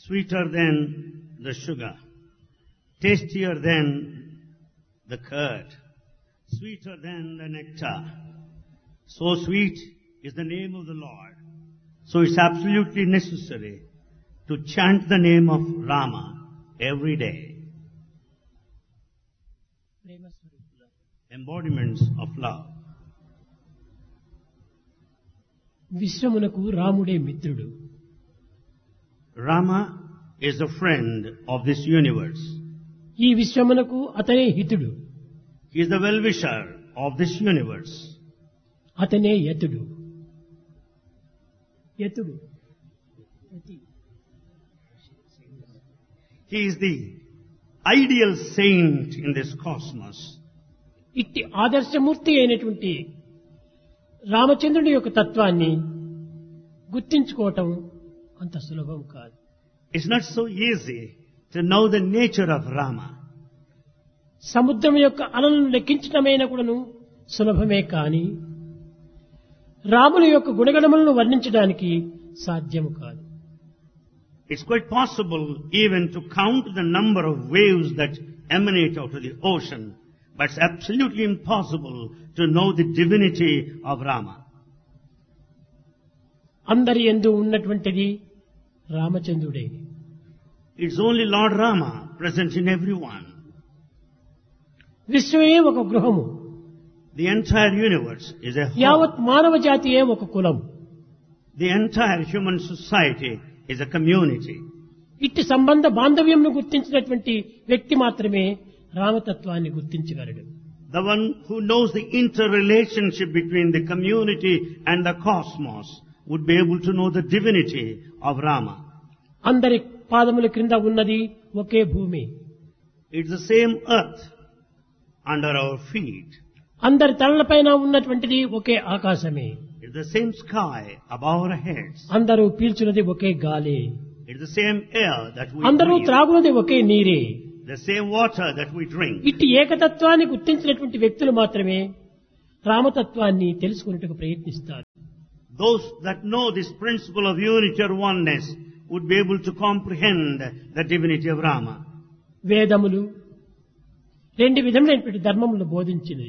sweeter than the sugar, tastier than the curd, sweeter than the nectar. So sweet is the name of the Lord. So it's absolutely necessary to chant the name of Rama every day. Embodiments of love. విశ్వమునకు రాముడే మిత్రుడు. Rama is a friend of this universe. ఈ విశ్వమునకు అతనే హితుడు. He is the well-wisher of this universe. అతనే యతుడు. యతుడు He is the ideal saint in this cosmos. ఇట్టి ఆదర్శమూర్తి అయినటువంటి రామచంద్రుడి యొక్క తత్వాన్ని గుర్తించుకోవటం అంత సులభం కాదు. It's not so easy to know the nature of Rama. సముద్రం యొక్క అలలను లెక్కించటమైనా కూడాను సులభమే కాని రాముని యొక్క గుణగణములను వర్ణించడానికి సాధ్యము కాదు. It's quite possible even to count the number of waves that emanate out of the ocean, but it's absolutely impossible to know the divinity of Rama. అందరి యందు ఉన్నటువంటిది రామచంద్రుడే. It's only Lord Rama present in everyone. విశ్వమే ఒక గృహము. The entire universe is a యావత్ home. మానవ జాతియే ఒక కులం. The entire human society is a community. ఇట్టి సంబంధ బాంధవ్యంను గుర్తించినటువంటి వ్యక్తి మాత్రమే రామతత్వాన్ని గుర్తించగలడు. The one who knows the interrelationship between the community and the cosmos would be able to know the divinity of Rama. అందరి పాదముల క్రింద ఉన్నది ఒకే భూమి. It's the same earth under our feet. అందరి తలలపైన ఉన్నటువంటిది ఒకే ఆకాశమే. It's the same sky above our heads. అందరూ పీల్చున్నది ఒకే గాలి. It's the same air that we అందరూ breathe. త్రాగున్నది ఒకే నీరే. The same water that we drink. ఇట్టి ఏకతత్వాన్ని గుర్తించినటువంటి వ్యక్తులు మాత్రమే రామతత్వాన్ని తెలుసుకున్నట్టుకు ప్రయత్నిస్తారు. Those that know this principle of unity or oneness would be able to comprehend the divinity of Rama. వేదములు రెండు విధములైనటువంటి ధర్మములను బోధించినది.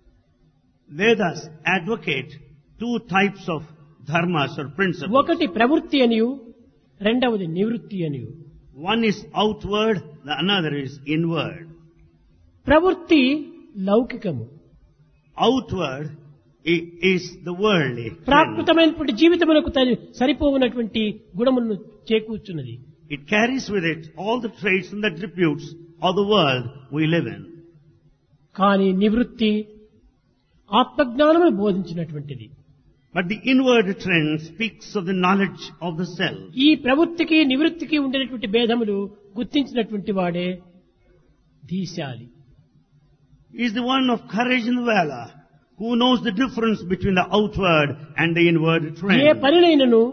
Vedas advocate two types of dharmas or principles. ఒకటి ప్రవృత్తి అనియు రెండవది నివృత్తి అనియు. One is outward, the another is inward. ప్రవృత్తి లౌకికము. Outward is the worldly. ప్రాకృతమైనటువంటి జీవితమునకు సరిపోవునటువంటి గుణములను చేకూర్చున్నది. It carries with it all the traits and the attributes of the world we live in. కానీ నివృత్తి ఆత్మజ్ఞానమును బోధించినటువంటిది. But the inward trend speaks of the knowledge of the self. ఈ ప్రవృత్తికి నివృత్తికి ఉండేటువంటి భేదములు గుర్తించినటువంటి వాడే ధీశాలి. He is the one of courage and valor who knows the difference between the outward and the inward A trend. పనినైనను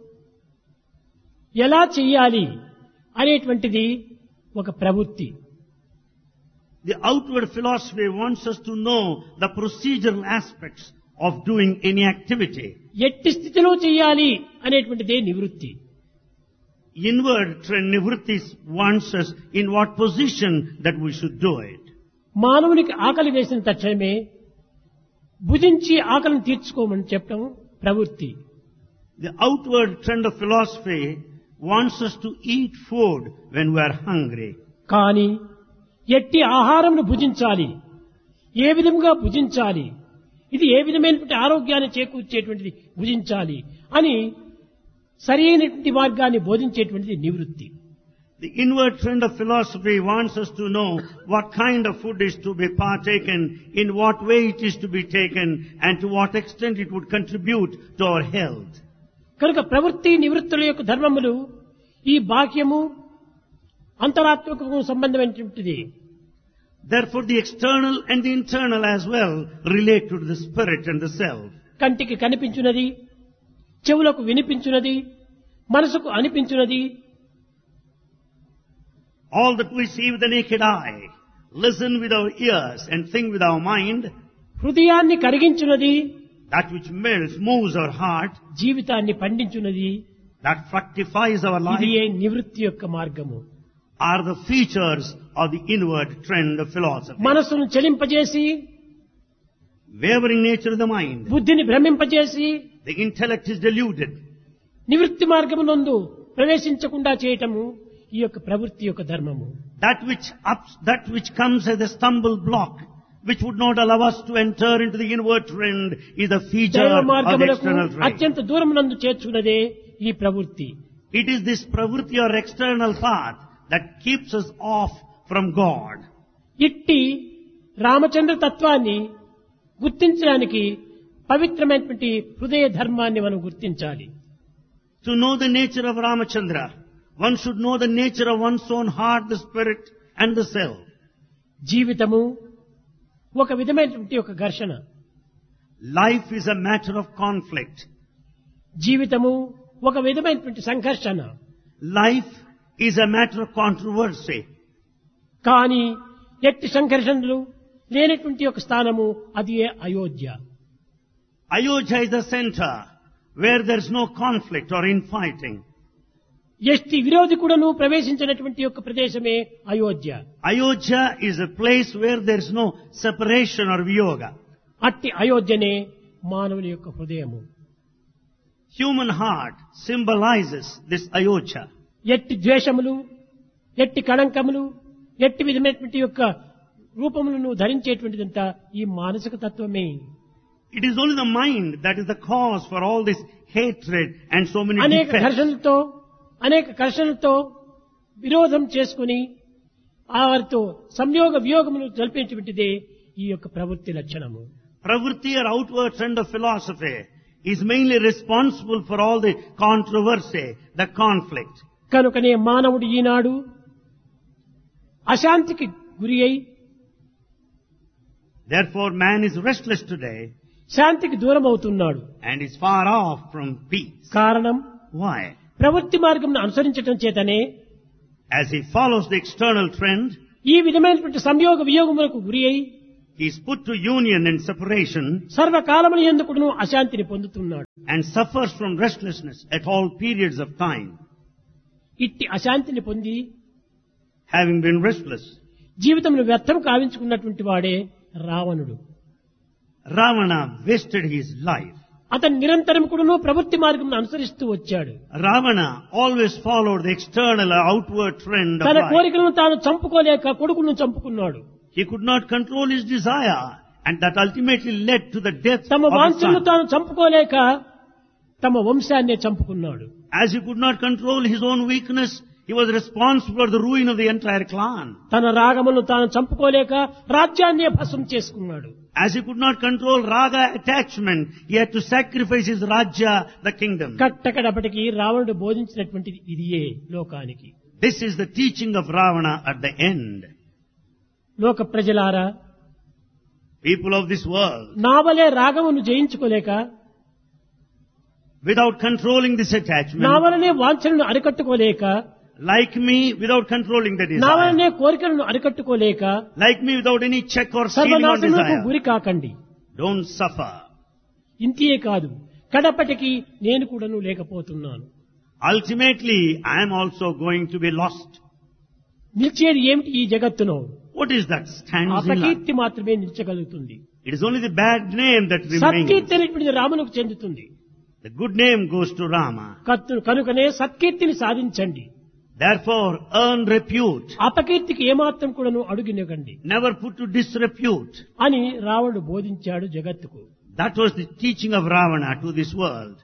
ఎలా చెయ్యాలి అనేటువంటిది ఒక ప్రవృత్తి. The outward philosophy wants us to know the procedural aspects of doing any activity. ఎట్టి స్థితిలో చెయ్యాలి అనేటువంటిదే నివృత్తి. Inward trend nivrittis wants us in what position that we should do it. మానవునికి ఆకలి వేసిన తక్షణమే భుజించి ఆకలిని తీర్చుకోమని చెప్పడం ప్రవృత్తి. The outward trend of philosophy wants us to eat food when we are hungry. కానీ ఎట్టి ఆహారంను భుజించాలి, ఏ విధంగా భుజించాలి, ఇది ఏ విధమైనటువంటి ఆరోగ్యాన్ని చేకూర్చేటువంటిది భుజించాలి అని సరి అయినటువంటి మార్గాన్ని బోధించేటువంటిది నివృత్తి. The inward trend of philosophy wants us to know what kind of food is to be partaken, in what way it is to be taken, and to what extent it would contribute to our health. కనుక ప్రవృత్తి నివృత్తుల యొక్క ధర్మములు ఈ బాహ్యము అంతరాత్మకము సంబంధమైనటువంటిది. Therefore, the external and the internal as well relate to the spirit and the self. కంటికి కనిపించున్నది, చెవులకు వినిపించున్నది, మనసుకు అనిపించున్నది, All that we see with the naked eye, listen with our ears, and think with our mind, హృదయాన్ని కరిగించున్నది, that which melts, moves our heart, జీవితాన్ని పండించున్నది, that fructifies our ఇది life, నివృత్తి యొక్క మార్గము. are the features of the inward trend of philosophy. మనసును చెలింపజేసి, Wavering nature of the mind. బుద్ధిని భ్రమింపజేసి, The intellect is deluded. నివృత్తి మార్గమునందు ప్రవేశించకుండా చేయటము ఈ యొక్క ప్రవృత్తి యొక్క ధర్మము. That which comes as a stumble block, which would not allow us to enter into the inward trend, is the feature దైవ of the మార్గములకు external trend. అత్యంత దూరమునందు చేర్చుకున్నదే ఈ ప్రవృత్తి. It is this pravritti or external path that keeps us off from God. ఇట్టి రామచంద్ర తత్వాన్ని గుర్తించడానికి పవిత్రమైనటువంటి హృదయ ధర్మాన్ని మనం గుర్తించాలి. To know the nature of Ramachandra, one should know the nature of one's own heart, the spirit and the self. జీవితము ఒక విధమైనటువంటి ఒక ఘర్షణ. Life is a matter of conflict. జీవితము ఒక విధమైనటువంటి సంఘర్షణ. Life is a matter of controversy. కానీ ఎట్టి సంఘర్షణలు లేనటువంటి ఒక స్థానము అది Ayodhya. Ayodhya is the center where there is no conflict or infighting. ఎట్టి విరోధి కూడాను ప్రవేశించినటువంటి యొక్క ప్రదేశమే Ayodhya. Ayodhya is a place where there is no separation or viyoga. అట్టి అయోధ్యనే మానవుని యొక్క హృదయము. Human heart symbolizes this Ayodhya. ఎట్టి ద్వేషములు, ఎట్టి కళంకములు, ఎట్టి విధమైనటువంటి యొక్క రూపములను ధరించేటువంటిదంతా ఈ మానసిక తత్వమే. It is only the mind that is the cause for all this hatred and so many అనేక defects. ఘర్షణలతో విరోధం చేసుకుని వారితో సంయోగ వియోగములు జరిపేటువంటిదే ఈ యొక్క ప్రవృత్తి లక్షణము. Pravritti or outward trend of philosophy is mainly responsible for all the controversy, the conflict. కనుకనే మానవుడు ఈనాడు అశాంతికి గురి అయి, Therefore man is restless today శాంతికి దూరం అవుతున్నాడు. and is far off from peace. కారణం Why? ప్రవృత్తి మార్గంను అనుసరించడం చేతనే As he follows the external trend, ఈ విధమైనటువంటి సంయోగ వియోగములకు గురి అయి he is put to union and separation సర్వకాలముల యందు కూడాను అశాంతిని పొందుతున్నాడు. and suffers from restlessness at all periods of time. ఇట్టి అశాంతిని పొంది Having been restless, జీవితంలో వ్యర్థం కావించుకున్నటువంటి వాడే రావణుడు. Ravana wasted his life. అతను నిరంతరం కూడాను ప్రవృత్తి మార్గం అనుసరిస్తూ వచ్చాడు. Ravana always followed the external or outward trend of తన life. కోరికలను తాను చంపుకోలేక కొడుకును చంపుకున్నాడు. He could not control his desire, and that ultimately led to the death తమ of his వాంఛలను son. తాను చంపుకోలేక తమ వంశాన్నే చంపుకున్నాడు. As he could not control his own weakness, he was responsible for the ruin of the entire clan. తన రాగములను తాను చంపుకోలేక రాజ్యాన్నే భస్మం చేసుకున్నాడు. As he could not control raga attachment, he had to sacrifice his rajya, the kingdom. కట్టకడపటికి రావణుడు బోధించినటువంటిది ఇదియే లోకానికి. This is the teaching of Ravana at the end. లోక ప్రజలారా, People of this world, నా వలే రాగమును జయించుకోలేక, without controlling this నా attachment, వలనే వాంఛలను అరికట్టుకోలేక, like me, without controlling the నా desire, వలనే కోరికలను అరికట్టుకోలేక like me, without any check or ceiling on సర్వనాశనకు desire, గురి కాకండి. don't suffer. ఇంతే కాదు, కడపటికి నేను కూడాను లేకపోతున్నాను. Ultimately, I am also going to be lost. నిలిచేది ఏమిటి ఈ జగత్తులో? What is that stands in life? అపకీర్తి మాత్రమే నిలిచగలుగుతుంది. It is only the bad name that సత్కీర్తి remains. అనేటువంటిది రామునికి చెందుతుంది. The good name goes to Rama. కనుకనే సత్కీర్తిని సాధించండి. Therefore, earn repute. అపకీర్తికి ఏమాత్రం కూడాను అడుగునివ్వకండి Never put to disrepute. అని రావణుడు బోధించాడు జగత్తుకు. That was the teaching of Ravana to this world.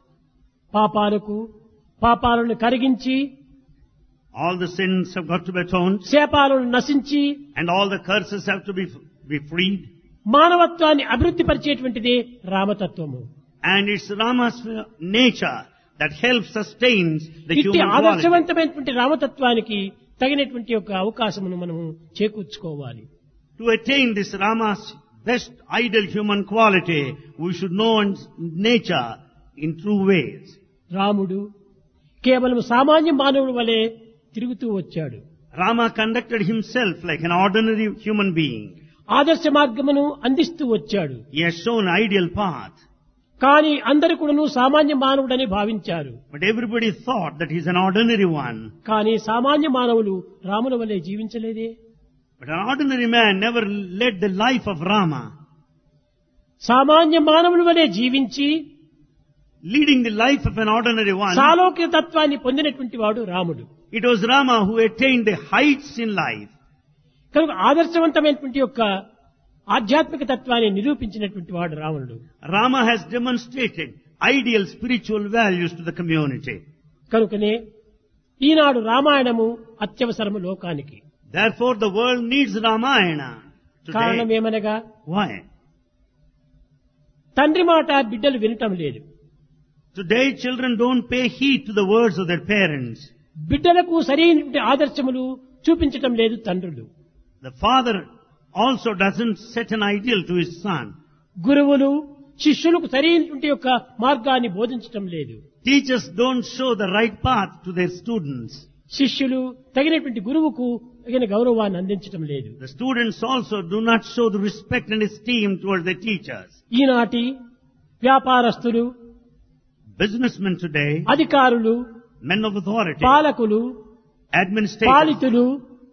పాపాలను కరిగించి, All the sins have got to be atoned, శాపాలను నశించి, and all the curses have to be freed. మానవత్వాన్ని అభివృద్ధి పరిచేటువంటిదే రామతత్వము. And it's Rama's nature that helps sustains the ఇట్టి human quality. ఆదర్శవంతమైనటువంటి రామతత్వానికి తగినటువంటి ఒక అవకాశమును మనము చేకూర్చుకోవాలి. To attain this Rama's best ideal human quality, we should know its nature in true ways. రాముడు కేవలం సామాన్య మానవుడి వలె తిరుగుతూ వచ్చాడు. Rama conducted himself like an ordinary human being. ఆదర్శ మార్గమును అందిస్తూ వచ్చాడు. He has shown ideal path. కానీ అందరు కూడాను సామాన్య మానవుడని భావించారు. But everybody thought that he's an ordinary one. కానీ సామాన్య మానవులు రాముల వలె జీవించలేదే. But an ordinary man never led the life of Rama. సామాన్య మానవుల వలె జీవించి Leading the life of an ordinary one, సాలోక్య తత్వాన్ని పొందినటువంటి వాడు రాముడు. it was Rama who attained the heights in life. కనుక ఆదర్శవంతమైనటువంటి యొక్క ఆధ్యాత్మిక తత్వాన్ని నిరూపించినటువంటి వాడు రావణుడు. Rama has demonstrated ideal spiritual values to the community. కనుకనే ఈనాడు రామాయణము అత్యవసరము లోకానికి. Therefore the world needs Ramayana కారణం today. ఏమనగా Why? తండ్రి మాట బిడ్డలు వినటం లేదు. Today children don't pay heed to the words of their parents. బిడ్డలకు సరైనటువంటి ఆదర్శములు చూపించటం లేదు తండ్రులు. The father also doesn't set an ideal to his son. గురువులు శిష్యులకు సరైనటువంటి యొక్క మార్గాన్ని బోధించటం లేదు. Teachers don't show the right path to their students. శిష్యులు తగినటువంటి గురువుకు తగిన గౌరవాన్ని అందించటం లేదు. The students also do not show the respect and esteem towards their teachers. ఈనాటి వ్యాపారస్తులు, Businessmen today, అధికారులు, men of authority, పాలకులు, administrators, పాలితులు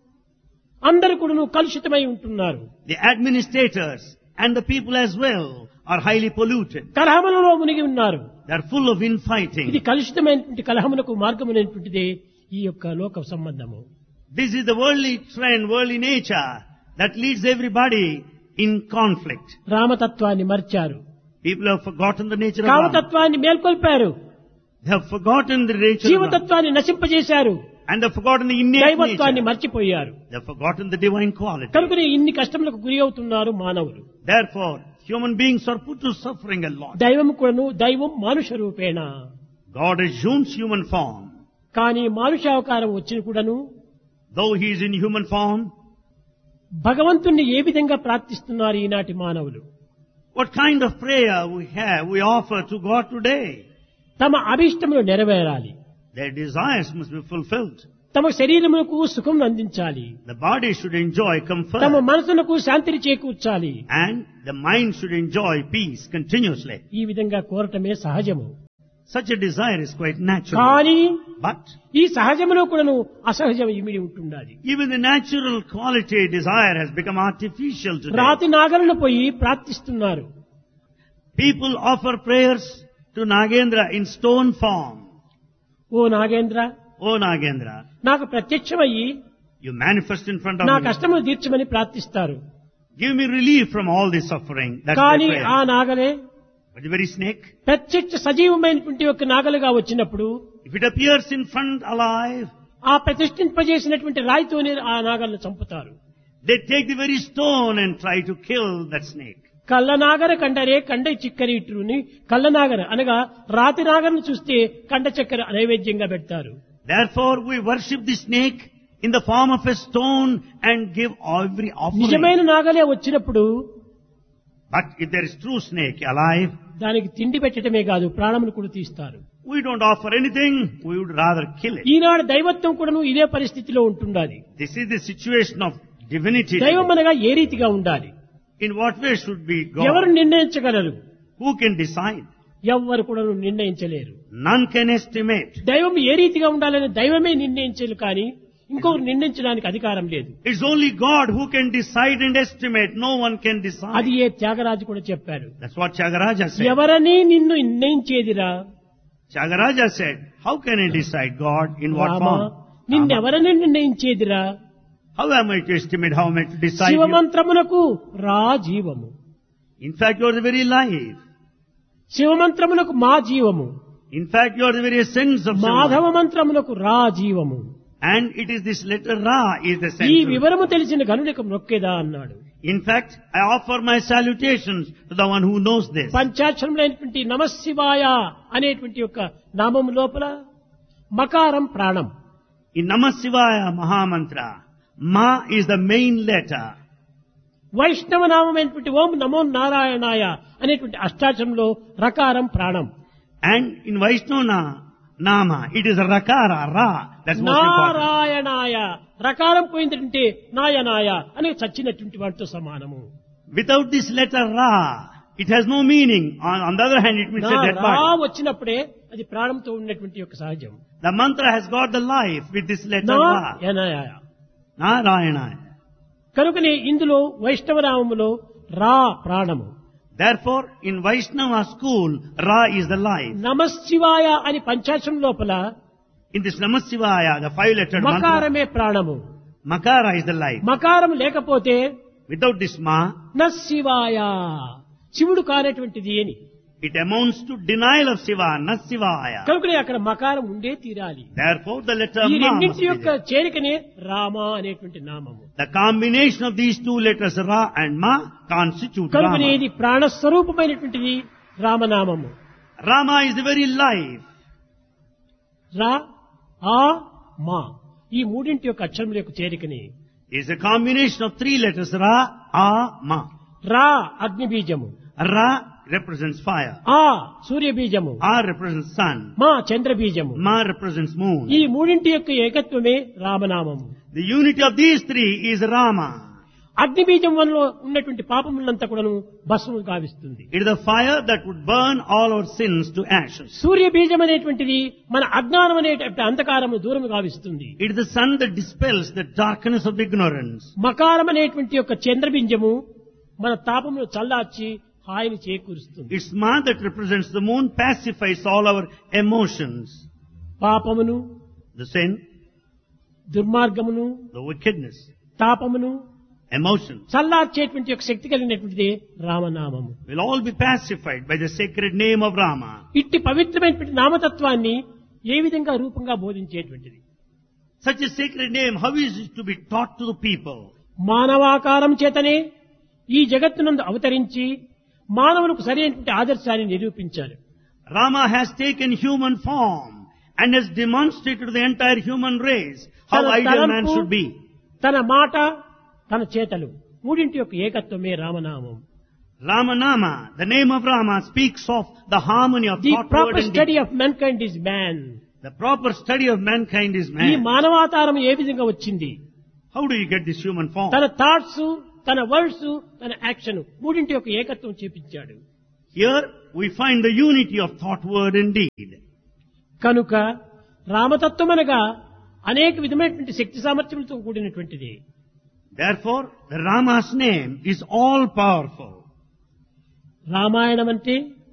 అందరూ కూడా కలుషితమై ఉంటున్నారు. the administrators and the people as well are highly polluted. కలహములలో మునిగి ఉన్నారు. They are full of ఇది infighting. కలుషితమైనటువంటి కలహమునకు మార్గమైనటువంటిదే ఈ యొక్క లోక సంబంధము. This is the worldly trend, worldly nature that leads everybody in conflict. రామతత్వాన్ని మర్చారు. People have forgotten the nature of Rama. కామతత్వాన్ని మేల్కొల్పారు. They have forgotten the nature of Rama. జీవతత్వాన్ని నశింపజేశారు. And they have forgotten the innate దైవత్వాన్ని nature. మర్చిపోయారు. They have forgotten the divine quality. కనుకనే ఇన్ని కష్టములకు గురి అవుతున్నారు మానవులు. Therefore, human beings are put to suffering a lot. దైవం కూడాను దైవం మానుష రూపేణ. God assumes human form. కానీ మానుషావతారం వచ్చిన కూడాను Though he is in human form, భగవంతుణ్ణి ఏ విధంగా ప్రార్థిస్తున్నారు ఈనాటి మానవులు? what kind of prayer we offer to God today? తమ అభిష్టములు నెరవేరాలి. Their desires must be fulfilled. తమ శరీరములకు సుఖం అందించాలి. The body should enjoy comfort. తమ మనసులకు శాంతిని చేకూర్చాలి. And the mind should enjoy peace continuously. ఈ విధంగా కోరటమే సహజము. Such a desire is quite natural. కానీ But ఈ సహజములో కూడాను అసహజం ఇమిడి ఉంటుండాలి. even the natural quality desire has become artificial today. రాతి నాగలను పోయి ప్రార్థిస్తున్నారు. People offer prayers to Nagendra in stone form. Oh Nagendra, Oh Nagendra, నాకు ప్రత్యక్షమయ్యి you manifest in front of నా me. కష్టములు తీర్చమని ప్రార్థిస్తారు. Give me relief from all this suffering. That's కానీ their ఆ prayer. నాగలే But the very snake, ప్రత్యక్ష సజీవమైనటువంటి ఒక నాగలుగా వచ్చినప్పుడు if it appears in front alive, ఆ ప్రతిష్ఠింపజేసినటువంటి రాయితోనే ఆ నాగలను చంపుతారు. they take the very stone and try to kill that snake. కళ్ళనాగర కండరే కండ చిక్కరి ఇట్టుని కళ్ళనాగర అనగా రాతి నాగరను చూస్తే కండ చక్కెర నైవేద్యంగా పెడతారు. Therefore we worship the snake in the form of a stone and give every offering. నిజమైన నాగలే వచ్చినప్పుడు But if there is true snake alive, దానికి తిండి పెట్టడమే కాదు ప్రాణములు కూడా తీస్తారు. we don't offer anything, we would rather kill it. ఈనాడు దైవత్వం కూడాను ఇదే పరిస్థితిలో ఉంటుండాలి. This is the situation of divinity. దైవం అనగా ఏ రీతిగా ఉండాలి? In what way should be ఎవరు God? నిర్ణయించగలరు? Who can decide? ఎవ్వరు కూడా నిర్ణయించలేరు. None can estimate. దైవం ఏ రీతిగా ఉండాలని దైవమే నిర్ణయించరు కానీ ఇంకొకరు నిర్ణయించడానికి అధికారం లేదు. It's only God who can decide and estimate. No one can decide. అది ఏ త్యాగరాజు కూడా చెప్పాడు. That's what Tyagaraja said. ఎవరని నిన్ను నిర్ణయించేదిరా? Tyagaraja said, how can I decide God in what Rama, form? నిన్నెవరని నిర్ణయించేదిరా? How am I to estimate? How am I to decide? You? శివమంత్రమునకు రా జీవము. In fact, you are the very life. శివమంత్రమునకు మా జీవము. In fact, you are the very essence of Madhava Shiva. మంత్రమునకు రా జీవము. And it is this letter Ra is the ఈ central. వివరము తెలిసిన గనుడికి మొక్కేదా అన్నాడు. In fact, I offer my salutations to the one who knows this. పంచాక్షరములైనటువంటి నమశివాయ అనేటువంటి యొక్క నామము లోపల మకారం ప్రాణం. In Namah Shivaya Mahamantra, Ma is the main letter. వైష్ణవ నామమైనటువంటి ఓం నమో నారాయణాయ అనేటువంటి అష్టాక్షరంలో రకారం ప్రాణం. And in Vaishnava Nama, it is a Rakara, Ra. That's most important. నారాయణాయ రకారం పోయిందంటే నాయనాయ అని చచ్చినటువంటి వాటితో సమానము. Without this letter Ra, it has no meaning. On the other hand, it means a dead రా body. వచ్చినప్పుడే అది ప్రాణంతో ఉన్నటువంటి యొక్క సహజం. The mantra has got the life with this letter నా Ra. యనయ. Narayana. కనుకనే ఇందులో వైష్ణవ నామములో రా ప్రాణము, Therefore, in Vaishnava school, Ra is the life. నమశివాయ అని పంచాక్షరం లోపల In this Namasivaya, the 5-lettered mantra, మకారమే ప్రాణము. Makara is the life. మకారం లేకపోతే Without this Ma, నశివాయ, శివుడు కానటువంటిది అని. it amounts to denial of Shiva, Nasivaya. కనుకనే అక్కడ మకారం ఉండే తీరాలి. Therefore, the letter ఈ Ma must రెండింటి be యొక్క there. చేరికనే రామ అనేటువంటి నామము. The combination of these 2 letters, Ra and Ma, constitute కనుకనే Rama. ఇది ప్రాణస్వరూపమైనటువంటిది రామనామము. Rama is the very life. రా ఆ మా, ఈ మూడింటి యొక్క అక్షరముల యొక్క చేరికని. It is a combination of 3 letters, Ra, A, Ma. రా అగ్ని బీజము, Ra represents fire. ఆ సూర్య బీజము, A represents sun. మా చంద్ర బీజము. Ma represents moon. ఈ మూడింటి యొక్క ఏకత్వమే రామనామము. The unity of these 3 is Rama. అగ్ని బీజం వల్ల ఉన్నటువంటి పాపములంతా కూడాను భస్మము గావిస్తుంది. It is the fire that would burn all our sins to ashes. సూర్య బీజం అనేటువంటిది మన అజ్ఞానం అనేటువంటి అంధకారము దూరం గావిస్తుంది. It is the sun that dispels the darkness of ignorance. మకారం అనేటువంటి యొక్క చంద్రబింజము మన తాపమును చల్లార్చి హాయిని చేకూరుస్తుంది. It's Ma that represents the moon, pacifies all our emotions. పాపమును, The sin, దుర్మార్గమును, the wickedness, తాపమును emotions చల్లార్చేటువంటి యొక్క శక్తి కలిగినటువంటిది రామనామము. will all be pacified by the sacred name of Rama. ఇట్టి పవిత్రమైనటువంటి నామతత్వాన్ని ఏ విధంగా రూపంగా బోధించేటువంటిది? Such a sacred name, how is it to be taught to the people? మానవాకారం చేతనే ఈ జగత్తునందు అవతరించి మానవులకు సరైనటువంటి ఆదర్శాన్ని నిరూపించారు. Rama has taken human form and has demonstrated to the entire human race how తన ideal man తలంపు, should be. తన మాట, తన చేతలు మూడింటి యొక్క ఏకత్వమే రామనామం. Ramanama, the name of Rama, speaks of the harmony of the thought, word proper and study deed. Of mankind is man. The proper study of mankind is ఈ man. మానవాతారం ఏ విధంగా వచ్చింది? How do you get this human form? తన thoughts, తన words, తన action మూడింటి యొక్క ఏకత్వం చూపించాడు. Here we find the unity of thought, word and deed. కనుక రామతత్వం అనగా అనేక విధమైనటువంటి శక్తి సామర్థ్యములతో కూడినటువంటిది. Therefore, the Rama's name is all powerful. Ramayanam అంటే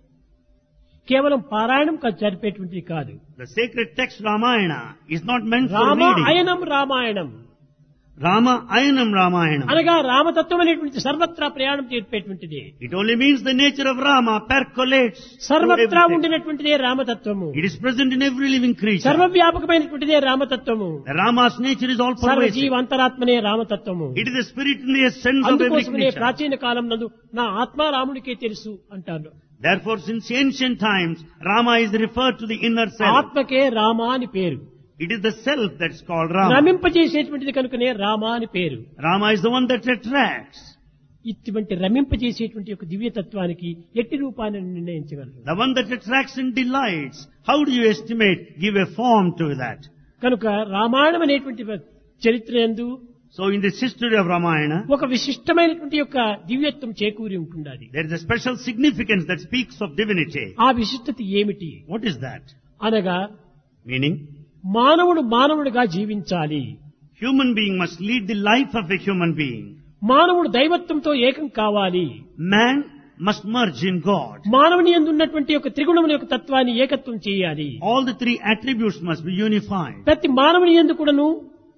కేవలం పారాయణం జరిపేటువంటిది కాదు. The sacred text Ramayana is not meant for reading. Ramayanam Ramayanam Rama Ayanam Ramayana. అనగా రామతత్వం అనేటువంటి సర్వత్రా ప్రయాణం చేపేటువంటిది. It only means the nature of Rama percolates through సర్వత్రా everything. ఉండినటువంటిదే రామతత్వము. It is present in every living creature. సర్వవ్యాపకమైనటువంటిదే రామతత్వము. The Rama's nature is all pervasive. సర్వజీవ అంతరాత్మనే రామతత్వము. It is the spirit in the essence of every అందుకోసమే creature. ప్రాచీన కాలం నందు నా ఆత్మ రాముడికే తెలుసు అంటారు. Therefore, since ancient times, Rama is referred to the inner self. ఆత్మకే Rama అని పేరు. It is the self that's called Rama. రమింపజేసేటువంటిది కనుకనే రామ అని పేరు. Rama is the one that attracts. ఇటువంటి రమింపజేసేటువంటి ఒక దివ్యతత్వానికి ఎట్టి రూపాన్ని నిర్ణయించగలరు? The one that attracts and delights. How do you estimate, give a form to that? కనుక రామాయణం అనేటువంటి చరిత్ర యందు So in this history of Ramayana, ఒక విశిష్టమైనటువంటి యొక్క దివ్యత్వం చేకూరి ఉంటున్నది. there is a special significance that speaks of divinity. ఆ విశిష్టత ఏమిటి What is that? అనగా Meaning, మానవుడు మానవుడిగా జీవించాలి. human being must lead the life of a human being. మానవుడు దైవత్వంతో ఏకం కావాలి. Man must merge in God. మానవుని యందు ఉన్నటువంటి యొక్క త్రిగుణముల యొక్క తత్వాన్ని ఏకత్వం చేయాలి. All the 3 attributes must be unified. ప్రతి మానవుని యందు కూడాను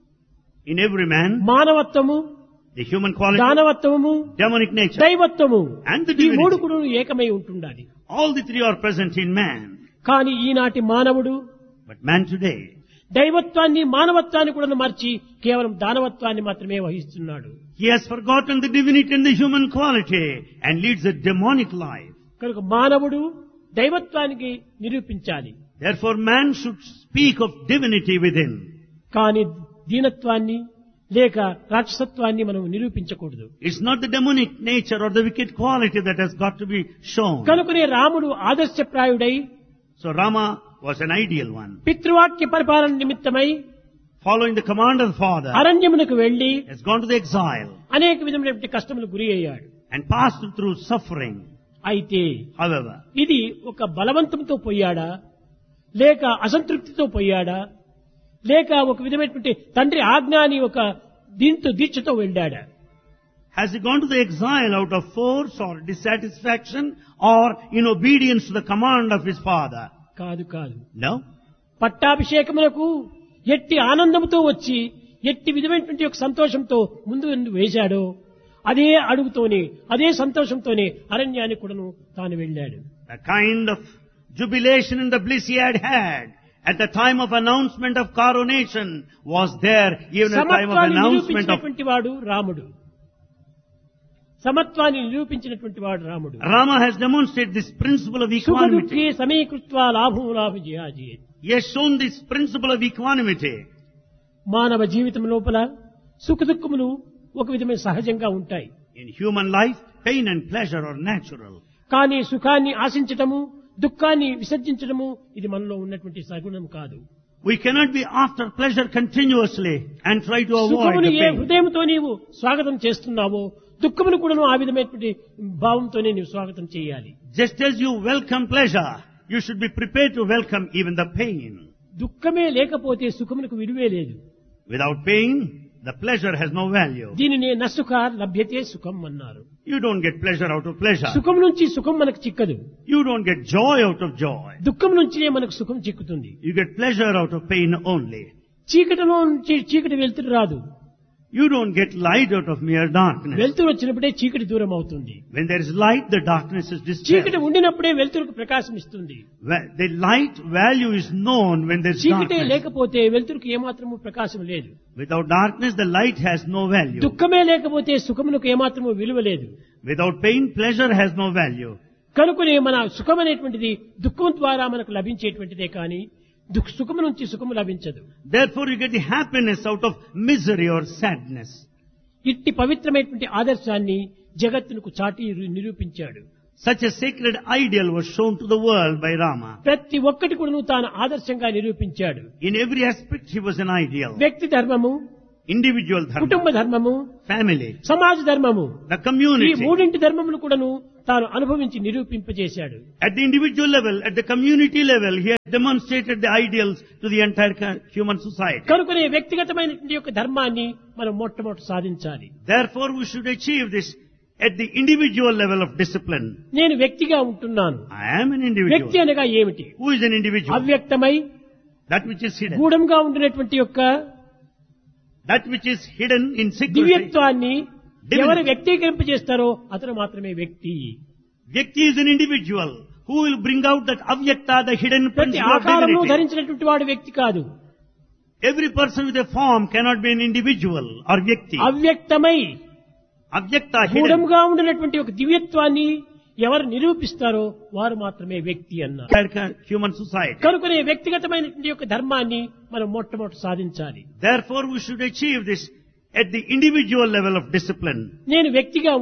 In every man, మానవత్వము, the human quality, దానవత్వము, demonic nature, దైవత్వము and the ఈ మూడు divinity. కూడా ఏకమై ఉంటుండాలి. All the 3 are present in man. కానీ ఈనాటి మానవుడు But man today, దైవత్వాన్ని మానవత్వాన్ని కూడా మర్చి కేవలం దానవత్వాన్ని మాత్రమే వహిస్తున్నాడు. he has forgotten the divinity and the human quality and leads a demonic life. కనుక మానవుడు దైవత్వానికి నిరూపించాలి. Therefore, man should speak of divinity within. కానీ దీనత్వాన్ని లేక రాక్షసత్వాన్ని మనం నిరూపించకూడదు. It's not the demonic nature or the wicked quality that has got to be shown. కనుకనే రాముడు ఆదర్శప్రాయుడై So Rama was an ideal one. పితృవాక్య పరిపాలన నిమిత్తమై Following the command of the father, అరణ్యమునకు వెళ్లి has gone to the exile అనేక విధమైనటువంటి కష్టములు గురి అయ్యాడు. and passed through suffering. అయితే However, ఇది ఒక బలవంతంతో పోయాడా, లేక అసంతృప్తితో పోయాడా, లేక ఒక విధమైనటువంటి తండ్రి ఆజ్ఞ అని ఒక దీంతో దీక్షతో వెళ్ళాడా? has he gone to the exile out of force or dissatisfaction or in obedience to the command of his father? కాదు కాదు. No. పట్టాభిషేకములకు ఎట్టి ఆనందంతో వచ్చి ఎట్టి విధమైనటువంటి ఒక సంతోషంతో ముందు వేశాడో అదే అడుగుతోనే అదే సంతోషంతోనే అరణ్యానికి కూడాను తాను వెళ్ళాడు. The kind of jubilation and the bliss he had at the time of announcement of coronation was there even at the time of సమత్వాన్ని announcement of... నిరూపించినటువంటి వాడు రాముడు. సమత్వాన్ని నిరూపించినటువంటి వాడు రాముడు. Rama has demonstrated this principle of సుఖదుఃఖే equanimity. సమీకృత్వా లాభం లాభజయాజే. He has shown this principle of equanimity. మానవ జీవితం లోపల సుఖదుఖములు ఒక విధమైన సహజంగా ఉంటాయి. In human life, pain and pleasure are natural. కానీ సుఖాన్ని ఆశించటము, దుఃఖాన్ని విసర్జించడము ఇది మనలో ఉన్నటువంటి సగుణం కాదు. We cannot be after pleasure continuously and try to avoid సుఖమును the ఏ pain. హృదయంతో నీవు స్వాగతం చేస్తున్నావో దుఃఖమును కూడాను ఆ విధమైనటువంటి భావంతోనే నీవు స్వాగతం చేయాలి. Just as you welcome pleasure, you should be prepared to welcome even the pain. దుఃఖమే లేకపోతే సుఖమునకు విలువే లేదు. Without pain, the pleasure has no value. దీనినే నసుఖ లభ్యతే సుఖం అన్నారు. You don't get pleasure out of pleasure. సుఖం నుంచి సుఖం మనకు చిక్కదు. You don't get joy out of joy. దుఃఖం నుంచినే మనకు సుఖం చిక్కుతుంది. You get pleasure out of pain only. చీకటిలో నుంచి చీకటి వెలుతురు రాదు. You don't get light out of mere darkness. వెలుతురు వచ్చినప్పుడే చీకటి దూరం అవుతుంది. When there is light, the darkness is dispelled. చీకటి ఉండినప్పుడే వెలుతురుకు ప్రకాశం ఇస్తుంది. The light value is known when there is చీకటే darkness. లేకపోతే వెలుతురుకు ఏమాత్రము ప్రకాశం లేదు. Without darkness, the light has no value. దుఃఖమే లేకపోతే సుఖమునకు ఏమాత్రము విలువ లేదు. Without pain, pleasure has no value. కనుకనే మన సుఖం అనేటువంటిది దుఃఖం ద్వారా మనకు లభించేటువంటిదే కానీ సుఖము నుంచి సుఖము లభించదు. Therefore, you get the happiness out of misery or sadness. ఇట్టి పవిత్రమైనటువంటి ఆదర్శాన్ని జగత్తునకు చాటి నిరూపించాడు. Such a sacred ideal was shown to the world by Rama. ప్రతి ఒక్కటి కూడా తాను ఆదర్శంగా నిరూపించాడు. In every aspect, he was an ideal. వ్యక్తి ధర్మము, Individual dharma, కుటుంబ ధర్మము, family, సమాజ ధర్మము, the ఈ community. మూడింటి ధర్మములు కూడాను తాను అనుభవించి నిరూపింపజేశాడు. At the individual level, at the community level, he has demonstrated the ideals to the entire human society. కనుకనే వ్యక్తిగతమైనటువంటి యొక్క ధర్మాన్ని మనం మొట్టమొదటి సాధించాలి. Therefore, we should achieve this at the individual level of discipline. నేను వ్యక్తిగా ఉంటున్నాను. I am an వ్యక్తి individual. అనగా ఏమిటి? Who is an individual? అవ్యక్తమై That which is hidden. గూఢంగా ఉండినటువంటి యొక్క That which is hidden in secrecy. దివ్యత్వాన్ని Divinity. ఎవరు వ్యక్తీకరింపజేస్తారో అతను మాత్రమే వ్యక్తి. Vyakti is an individual who will bring out that avyakta, the hidden ప్రతి principle of ఆకారము divinity. ధరించినటువంటి వాడు వ్యక్తి కాదు. Every person with a form cannot be an individual or vyakti. అవ్యక్తమై Avyakta, hidden. గూఢంగా ఉండినటువంటి ఒక దివ్యత్వాన్ని ఎవరు నిరూపిస్తారో వారు మాత్రమే వ్యక్తి అన్నారు. Entire human society. కనుకనే వ్యక్తిగతమైనటువంటి యొక్క ధర్మాన్ని మనం మొట్టమొదటి సాధించాలి. Therefore, we should achieve this at the individual level of discipline. నేను వ్యక్తిగా